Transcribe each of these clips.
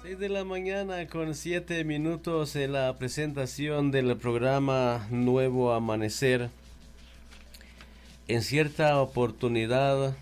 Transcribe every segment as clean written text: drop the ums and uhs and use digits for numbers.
6 de la mañana con 7 minutos en la presentación del programa Nuevo Amanecer. En cierta oportunidad,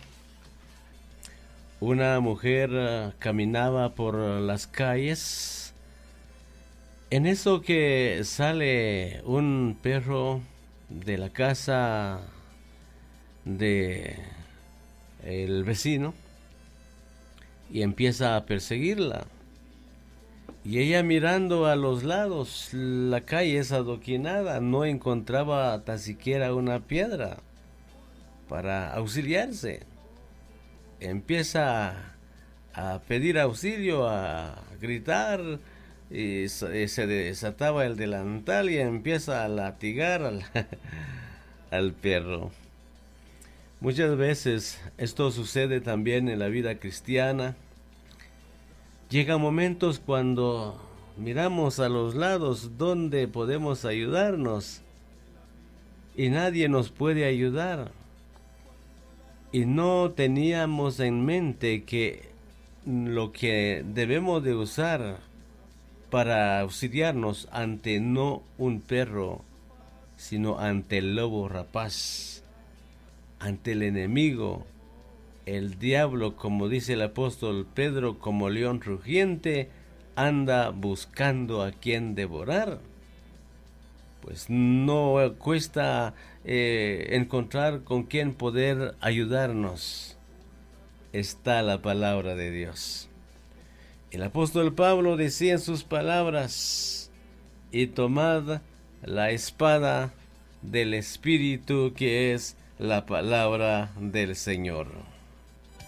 una mujer caminaba por las calles. En eso que sale un perro de la casa de el vecino y empieza a perseguirla. Y ella, mirando a los lados, la calle es adoquinada, no encontraba tan siquiera una piedra para auxiliarse. Empieza a pedir auxilio, a gritar, y se desataba el delantal y empieza a latigar al perro. Muchas veces esto sucede también en la vida cristiana. Llegan momentos cuando miramos a los lados donde podemos ayudarnos y nadie nos puede ayudar. Y no teníamos en mente que lo que debemos de usar para auxiliarnos ante no un perro, sino ante el lobo rapaz, ante el enemigo, el diablo, como dice el apóstol Pedro, como león rugiente, anda buscando a quien devorar. Pues no cuesta encontrar con quien poder ayudarnos. Está la palabra de Dios. El apóstol Pablo decía en sus palabras: y tomad la espada del Espíritu, que es la palabra del Señor.